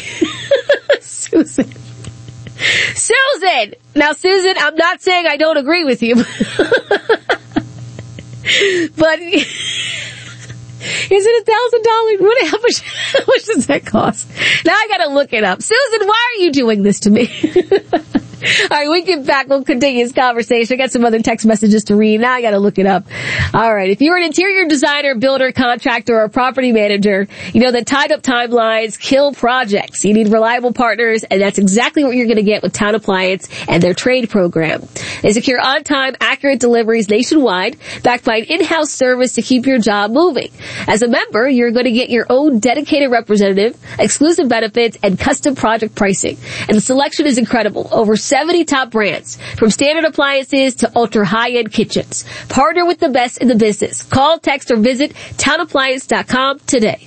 Susan. Now, Susan, I'm not saying I don't agree with you. But is it $1,000? How much does that cost? Now I gotta look it up. Susan, why are you doing this to me? All right, we get back. We'll continue this conversation. I got some other text messages to read. Now I got to look it up. All right. If you're an interior designer, builder, contractor, or property manager, you know that tied up timelines kill projects. You need reliable partners, and that's exactly what you're going to get with Town Appliance and their trade program. They secure on-time, accurate deliveries nationwide, backed by an in-house service to keep your job moving. As a member, you're going to get your own dedicated representative, exclusive benefits, and custom project pricing. And the selection is incredible. Over 70 top brands, from standard appliances to ultra high-end kitchens. Partner with the best in the business. Call, text, or visit townappliance.com today.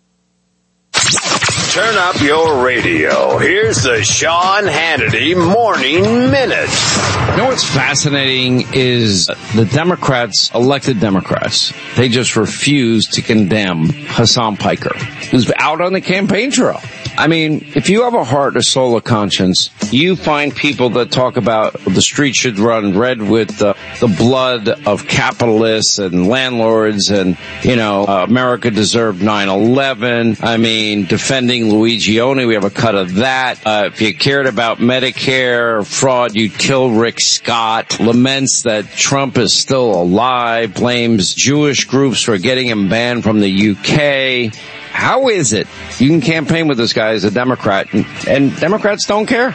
Turn up your radio. Here's the Sean Hannity Morning Minute. You know what's fascinating is the Democrats, elected Democrats, they just refuse to condemn Hassan Piker, who's out on the campaign trail. I mean, if you have a heart, a soul, a conscience, you find people that talk about the street should run red with the blood of capitalists and landlords and, America deserved 9/11. I mean, defending Luigi-Oni, we have a cut of that. If you cared about Medicare fraud, you'd kill Rick Scott. Laments that Trump is still alive. Blames Jewish groups for getting him banned from the UK. How is it you can campaign with this guy as a Democrat and Democrats don't care?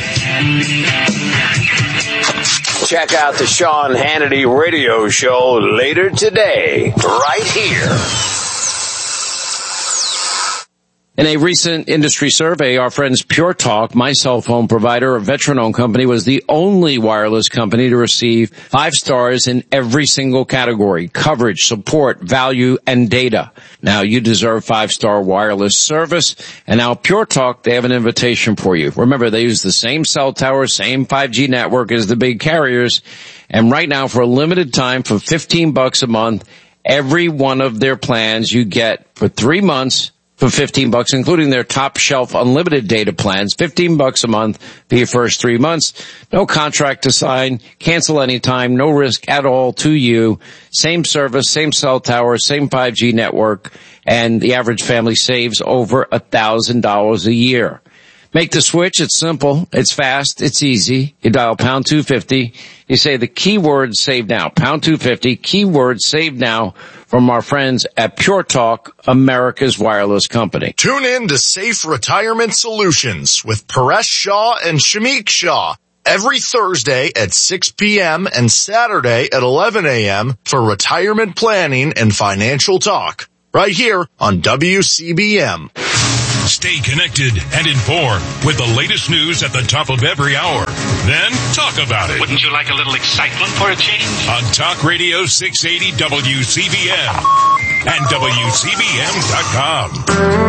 Check out the Sean Hannity radio show later today, right here. In a recent industry survey, our friends Pure Talk, my cell phone provider, a veteran-owned company, was the only wireless company to receive 5 stars in every single category: coverage, support, value, and data. Now, you deserve 5-star wireless service. And now Pure Talk, they have an invitation for you. Remember, they use the same cell tower, same 5G network as the big carriers. And right now, for a limited time, for $15 a month, every one of their plans you get for 3 months for $15, including their top shelf unlimited data plans, $15 a month for your first 3 months. No contract to sign, cancel anytime, no risk at all to you. Same service, same cell tower, same 5G network, and the average family saves over $1,000 a year. Make the switch. It's simple. It's fast. It's easy. You dial pound 250. You say the keyword save now. Pound 250, keyword save now, from our friends at Pure Talk, America's wireless company. Tune in to Safe Retirement Solutions with Paresh Shah and Shamik Shah every Thursday at 6 p.m. and Saturday at 11 a.m. for retirement planning and financial talk. Right here on WCBM. Stay connected and informed with the latest news at the top of every hour. Then talk about it. Wouldn't you like a little excitement for a change? On Talk Radio 680 WCBM and WCBM.com.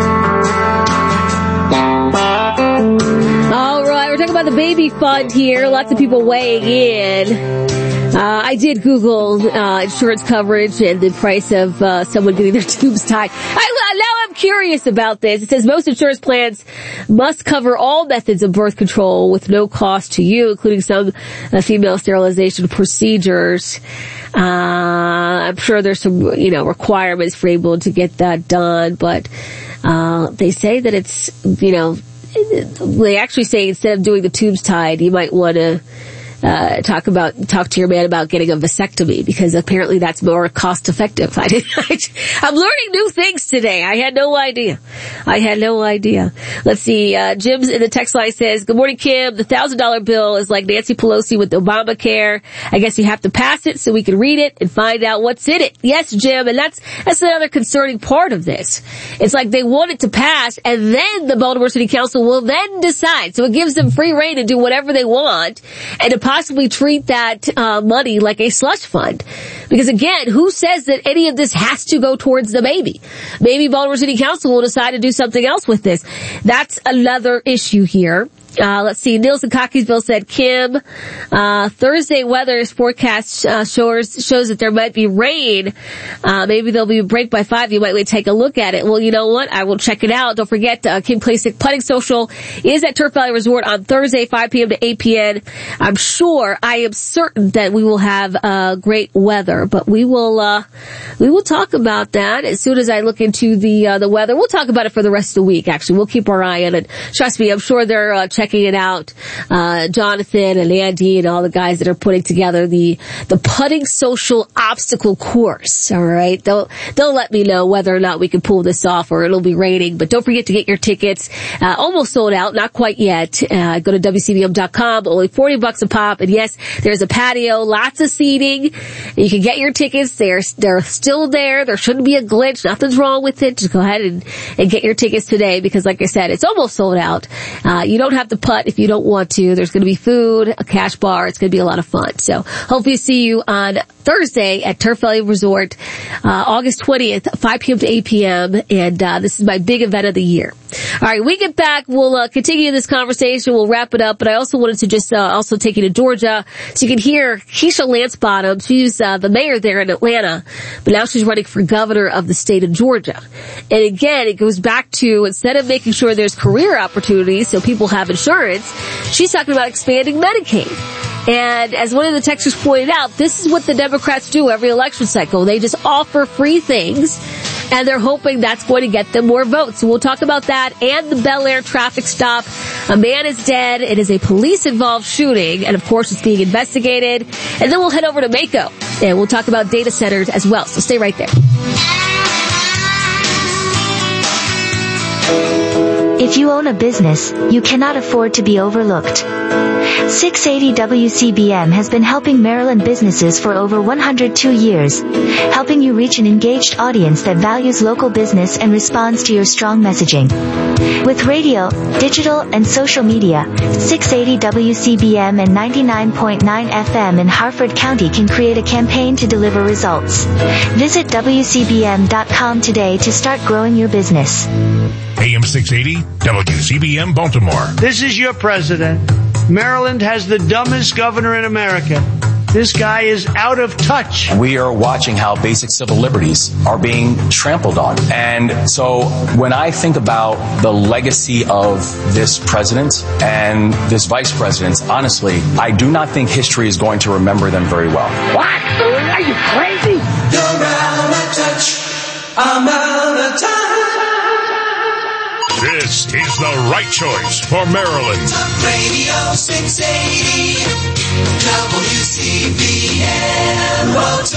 All right, we're talking about the baby fund here. Lots of people weighing in. I did Google insurance coverage and the price of someone getting their tubes tied. Now I'm curious about this. It says most insurance plans must cover all methods of birth control with no cost to you, including some female sterilization procedures. I'm sure there's some, requirements for able to get that done, but they say that it's, they actually say instead of doing the tubes tied, you might want to talk to your man about getting a vasectomy, because apparently that's more cost effective. I'm learning new things today. I had no idea. Let's see. Jim's in the text line says, "Good morning, Kim. The $1,000 bill is like Nancy Pelosi with Obamacare. I guess you have to pass it so we can read it and find out what's in it." Yes, Jim. And that's another concerning part of this. It's like they want it to pass, and then the Baltimore City Council will then decide. So it gives them free rein to do whatever they want and to possibly treat that money like a slush fund. Because again, who says that any of this has to go towards the baby? Maybe Baltimore City Council will decide to do something else with this. That's another issue here. Let's see. Niels in Cockeysville said, "Kim, Thursday weather forecast shows that there might be rain. Maybe there'll be a break by 5. You might want to take a look at it." Well, you know what? I will check it out. Don't forget, Kim Klacik Putting Social is at Turf Valley Resort on Thursday, 5 p.m. to 8 p.m. I am certain that we will have great weather, but we will talk about that as soon as I look into the weather. We'll talk about it for the rest of the week. Actually, we'll keep our eye on it. Trust me, I'm sure they're checking it out. Jonathan and Andy and all the guys that are putting together the Putting Social obstacle course. All right. They'll let me know whether or not we can pull this off, or it'll be raining. But don't forget to get your tickets. Almost sold out. Not quite yet. Go to WCBM.com. Only $40 a pop. And yes, there's a patio, lots of seating. You can get your tickets. They're still there. There shouldn't be a glitch. Nothing's wrong with it. Just go ahead and get your tickets today, because like I said, it's almost sold out. You don't have to putt if you don't want to. There's going to be food, a cash bar. It's going to be a lot of fun. So hopefully see you on Thursday at Turf Valley Resort, August 20th, 5 p.m. to 8 p.m. And this is my big event of the year. All right, we get back. We'll continue this conversation. We'll wrap it up. But I also wanted to just also take you to Georgia so you can hear Keisha Lance Bottoms. She's the mayor there in Atlanta, but now she's running for governor of the state of Georgia. And again, it goes back to, instead of making sure there's career opportunities so people have insurance, she's talking about expanding Medicaid. And as one of the texters pointed out, this is what the Democrats do every election cycle. They just offer free things, and they're hoping that's going to get them more votes. So we'll talk about that and the Bel Air traffic stop. A man is dead. It is a police-involved shooting, and of course it's being investigated. And then we'll head over to Mako, and we'll talk about data centers as well. So stay right there. If you own a business, you cannot afford to be overlooked. 680 WCBM has been helping Maryland businesses for over 102 years, helping you reach an engaged audience that values local business and responds to your strong messaging. With radio, digital, and social media, 680 WCBM and 99.9 FM in Harford County can create a campaign to deliver results. Visit WCBM.com today to start growing your business. AM 680, WCBM Baltimore. This is your president. Maryland has the dumbest governor in America. This guy is out of touch. We are watching how basic civil liberties are being trampled on. And so when I think about the legacy of this president and this vice president, honestly, I do not think history is going to remember them very well. What? Are you crazy? You're out of touch. I'm out of touch. This is the right choice for Maryland. Talk Radio 680 WCBM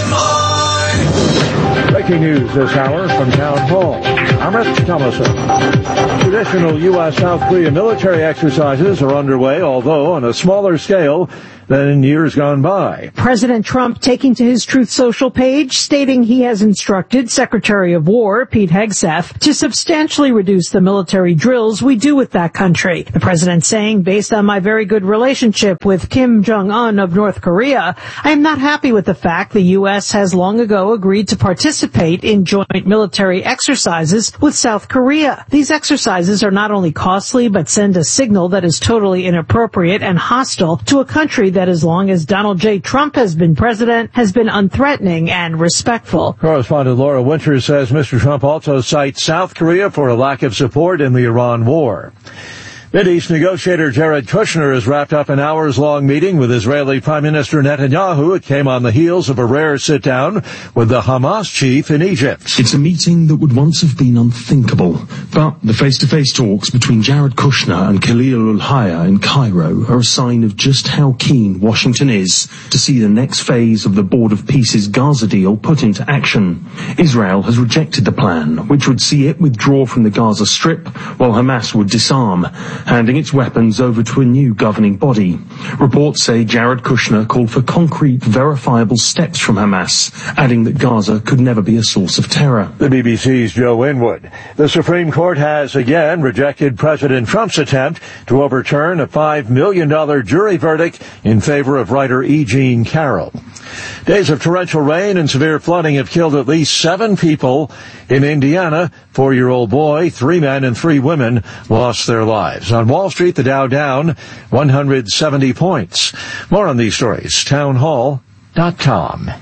Baltimore. Breaking news this hour from Town Hall. I'm Rich Thomason. Traditional U.S. South Korea military exercises are underway, although on a smaller scale than in years gone by. President Trump taking to his Truth Social page, stating he has instructed Secretary of War Pete Hegseth to substantially reduce the military drills we do with that country. The president saying, based on my very good relationship with Kim Jong-un of North Korea, I am not happy with the fact the U.S. has long ago agreed to participate in joint military exercises with South Korea. These exercises are not only costly, but send a signal that is totally inappropriate and hostile to a country that, as long as Donald J. Trump has been president, has been unthreatening and respectful. Correspondent Laura Winters says Mr. Trump also cites South Korea for a lack of support in the Iran war. Mideast negotiator Jared Kushner has wrapped up an hours-long meeting with Israeli Prime Minister Netanyahu. It came on the heels of a rare sit-down with the Hamas chief in Egypt. It's a meeting that would once have been unthinkable, but the face-to-face talks between Jared Kushner and Khalil al-Hayya in Cairo are a sign of just how keen Washington is to see the next phase of the Board of Peace's Gaza deal put into action. Israel has rejected the plan, which would see it withdraw from the Gaza Strip while Hamas would disarm, handing its weapons over to a new governing body. Reports say Jared Kushner called for concrete, verifiable steps from Hamas, adding that Gaza could never be a source of terror. The BBC's Joe Inwood. The Supreme Court has again rejected President Trump's attempt to overturn a $5 million jury verdict in favor of writer E. Jean Carroll. Days of torrential rain and severe flooding have killed at least 7 people in Indiana. 4-year-old boy, 3 men and 3 women lost their lives. On Wall Street, the Dow down 170 points. More on these stories, townhall.com.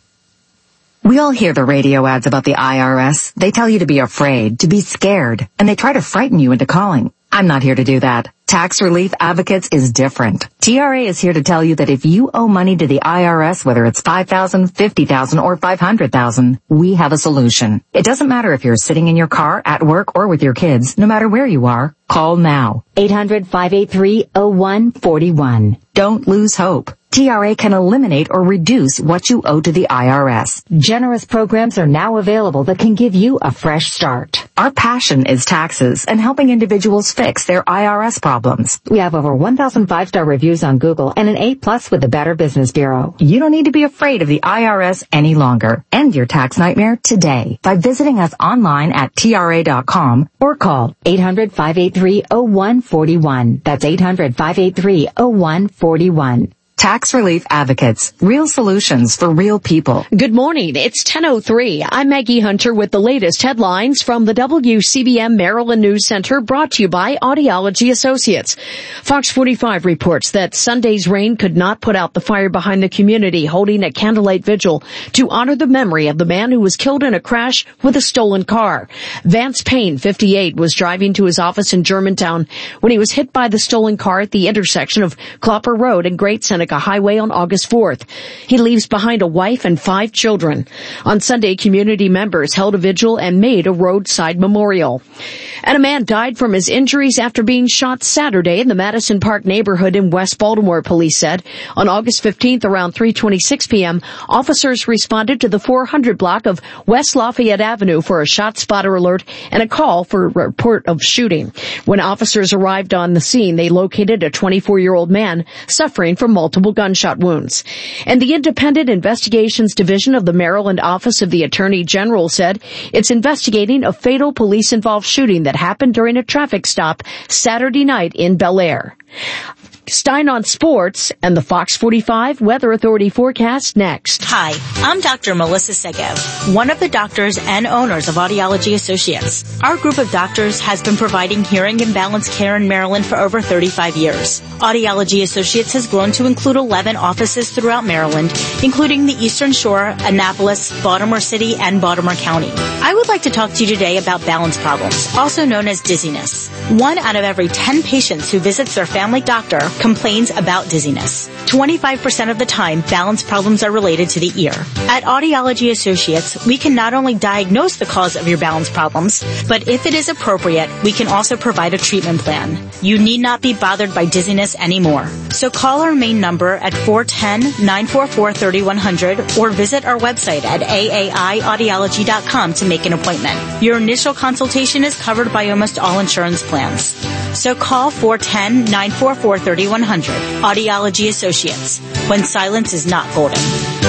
We all hear the radio ads about the IRS. They tell you to be afraid, to be scared, and they try to frighten you into calling. I'm not here to do that. Tax Relief Advocates is different. TRA is here to tell you that if you owe money to the IRS, whether it's $5,000, $50,000, or $500,000, we have a solution. It doesn't matter if you're sitting in your car, at work, or with your kids. No matter where you are, call now. 800-583-0141. Don't lose hope. TRA can eliminate or reduce what you owe to the IRS. Generous programs are now available that can give you a fresh start. Our passion is taxes and helping individuals fix their IRS problems. We have over 1,000 5-star reviews on Google and an A+ with the Better Business Bureau. You don't need to be afraid of the IRS any longer. End your tax nightmare today by visiting us online at TRA.com or call 800-583-0141. That's 800-583-0141. Tax Relief Advocates. Real solutions for real people. Good morning. It's 10:03. I'm Maggie Hunter with the latest headlines from the WCBM Maryland News Center, brought to you by Audiology Associates. Fox 45 reports that Sunday's rain could not put out the fire behind the community holding a candlelight vigil to honor the memory of the man who was killed in a crash with a stolen car. Vance Payne, 58, was driving to his office in Germantown when he was hit by the stolen car at the intersection of Clopper Road and Great Seneca Pacifica Highway on August 4th. He leaves behind a wife and 5 children. On Sunday, community members held a vigil and made a roadside memorial. And a man died from his injuries after being shot Saturday in the Madison Park neighborhood in West Baltimore, police said. On August 15th, around 3:26 p.m., officers responded to the 400 block of West Lafayette Avenue for a shot spotter alert and a call for a report of shooting. When officers arrived on the scene, they located a 24-year-old man suffering from multiple gunshot wounds. And the Independent Investigations Division of the Maryland Office of the Attorney General said it's investigating a fatal police-involved shooting that happened during a traffic stop Saturday night in Bel Air. Stein on sports and the Fox 45 Weather Authority forecast next. Hi, I'm Dr. Melissa Segev, one of the doctors and owners of Audiology Associates. Our group of doctors has been providing hearing and balance care in Maryland for over 35 years. Audiology Associates has grown to include 11 offices throughout Maryland, including the Eastern Shore, Annapolis, Baltimore City, and Baltimore County. I would like to talk to you today about balance problems, also known as dizziness. 1 out of every 10 patients who visits their family doctor complains about dizziness. 25% of the time, balance problems are related to the ear. At Audiology Associates, we can not only diagnose the cause of your balance problems, but if it is appropriate, we can also provide a treatment plan. You need not be bothered by dizziness anymore. So call our main number at 410-944-3100 or visit our website at aaiaudiology.com to make an appointment. Your initial consultation is covered by almost all insurance plans. So call 410-944-3100. Audiology Associates, when silence is not golden.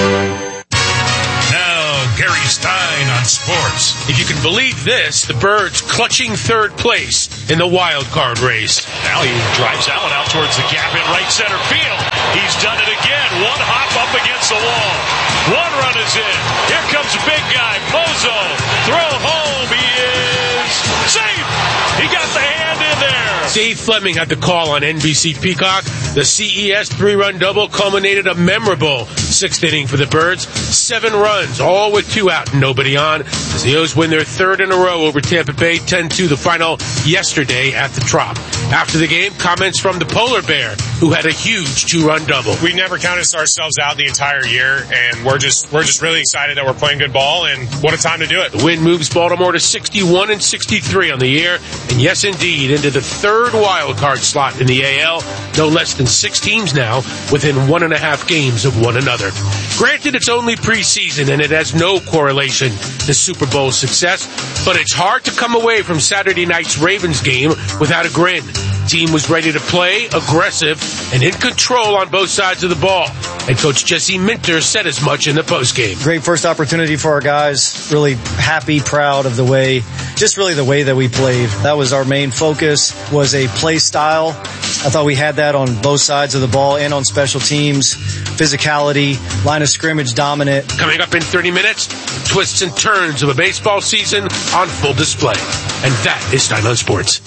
Now, Gary Stein on sports. If you can believe this, the Birds clutching third place in the wild card race. Now he drives that one out towards the gap in right center field. He's done it again. One hop up against the wall. One run is in. Here comes the big guy, Mozo. Throw home. He is safe. He got the hand in there. Dave Fleming had the call on NBC Peacock. The CES 3-run double culminated a memorable 6th inning for the Birds. 7 runs, all with 2 out and nobody on, as the O's win their 3rd in a row over Tampa Bay, 10-2 the final yesterday at the Trop. After the game, comments from the Polar Bear, who had a huge 2-run double. We never counted ourselves out the entire year, and we're just really excited that we're playing good ball, and what a time to do it. The win moves Baltimore to 61-63 on the year, and yes, indeed, into the 3rd wild card slot in the AL. No less than 6 teams now within 1.5 games of one another. Granted, it's only preseason, and it has no correlation to Super Bowl success, but it's hard to come away from Saturday night's Ravens game without a grin. Team was ready to play, aggressive, and in control on both sides of the ball. And Coach Jesse Minter said as much in the postgame. Great first opportunity for our guys. Really happy, proud of the way that we played. That was our main focus, was a play style. I thought we had that on both sides of the ball and on special teams. Physicality, line of scrimmage dominant. Coming up in 30 minutes, twists and turns of a baseball season on full display. And that is Stein on Sports.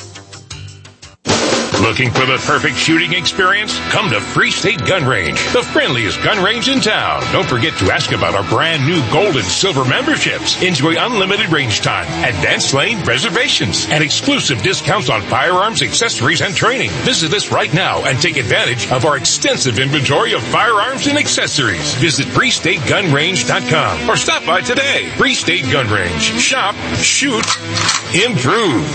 Looking for the perfect shooting experience? Come to Free State Gun Range, the friendliest gun range in town. Don't forget to ask about our brand new gold and silver memberships. Enjoy unlimited range time, advanced lane reservations, and exclusive discounts on firearms, accessories, and training. Visit us right now and take advantage of our extensive inventory of firearms and accessories. Visit FreeStateGunRange.com or stop by today. Free State Gun Range. Shop, shoot, improve.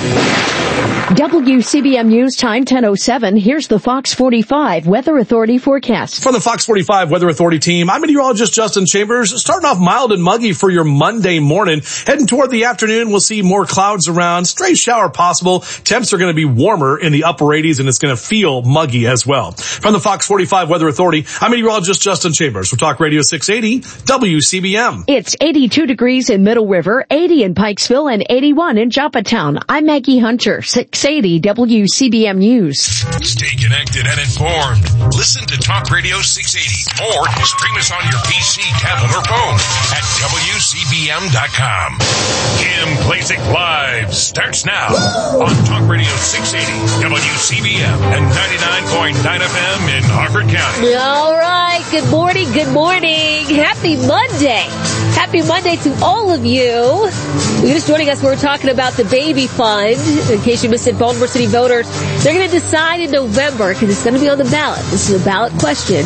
WCBM News Time 10:07. Here's the Fox 45 Weather Authority forecast. For the Fox 45 Weather Authority team, I'm meteorologist Justin Chambers. Starting off mild and muggy for your Monday morning. Heading toward the afternoon, we'll see more clouds around. Stray shower possible. Temps are going to be warmer in the upper 80s, and it's going to feel muggy as well. From the Fox 45 Weather Authority, I'm meteorologist Justin Chambers for Talk Radio 680 WCBM. It's 82 degrees in Middle River, 80 in Pikesville, and 81 in Joppatown. I'm Maggie Hunter, 680 WCBM News. Stay connected and informed. Listen to Talk Radio 680 or stream us on your PC, tablet, or phone at WCBM.com. Kim Klacik Live starts now on Talk Radio 680 WCBM and 99.9 FM in Harford County. All right. Good morning. Good morning. Happy Monday. Happy Monday to all of you. If you're just joining us, we're talking about the Baby Fund. In case you missed it, Baltimore City voters, they're going to decide in November, because it's going to be on the ballot. This is a ballot question.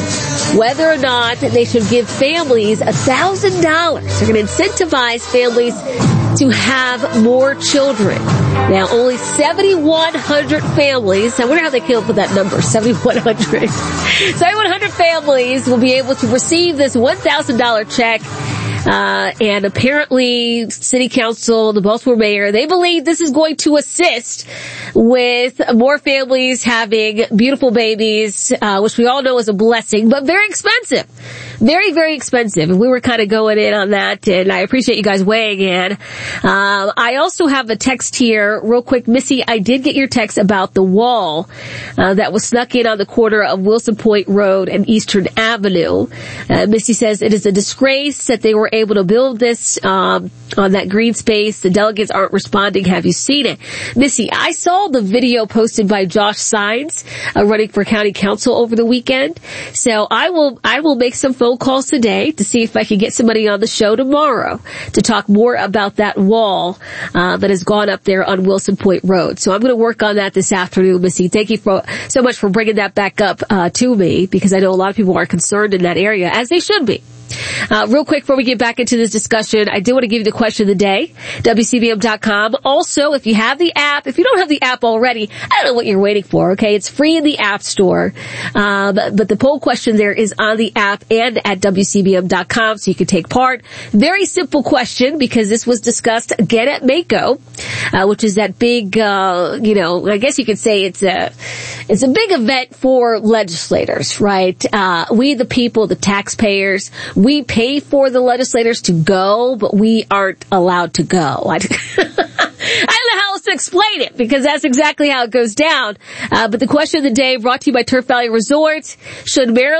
whether or not they should give families $1,000. They're going to incentivize families to have more children. Now, only 7,100 families, I wonder how they came up with that number, 7,100. 7,100 families will be able to receive this $1,000 check. And apparently City Council, the Baltimore mayor, they believe this is going to assist with more families having beautiful babies, which we all know is a blessing, but very expensive. Very, very expensive. And we were kind of going in on that, and I appreciate you guys weighing in. I also have a text here, real quick. Missy, I did get your text about the wall that was snuck in on the corner of Wilson Point Road and Eastern Avenue. Missy says it is a disgrace that they were able to build this on that green space. The delegates aren't responding. Have you seen it? Missy, I saw the video posted by Josh Sines running for county council over the weekend. So I will make some phone calls today to see if I can get somebody on the show tomorrow to talk more about that wall that has gone up there on Wilson Point Road. So I'm going to work on that this afternoon, Missy. Thank you so much for bringing that back up to me, because I know a lot of people are concerned in that area, as they should be. Real quick before we get back into this discussion, I do want to give you the question of the day, WCBM.com. Also, if you have the app, if you don't have the app already, I don't know what you're waiting for, okay? It's free in the App Store. But the poll question there is on the app and at WCBM.com, so you can take part. Very simple question, because this was discussed again at Mako, which is that big, I guess you could say it's a big event for legislators, right? We the people, the taxpayers, we pay for the legislators to go, but we aren't allowed to go. I don't know how else to explain it, because that's exactly how it goes down. But the question of the day brought to you by Turf Valley Resort. Should Maryland